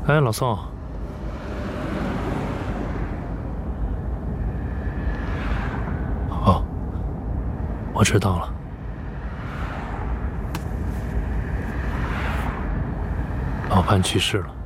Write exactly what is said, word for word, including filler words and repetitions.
哎，老宋，哦，我知道了。老潘去世了。